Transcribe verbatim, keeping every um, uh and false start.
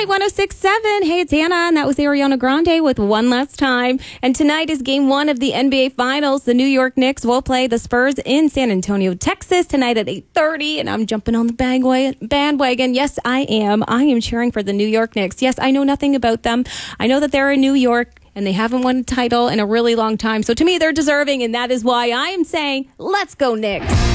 Light one oh six point seven. Hey, it's Anna, and that was Ariana Grande with One Last Time. And tonight is game one of the N B A Finals. The New York Knicks will play the Spurs in San Antonio, Texas tonight at eight thirty, and I'm jumping on the bandwagon. Yes, I am. I am cheering for the New York Knicks. Yes, I know nothing about them. I know that they're in New York, and they haven't won a title in a really long time. So to me, they're deserving, and that is why I am saying, let's go Knicks.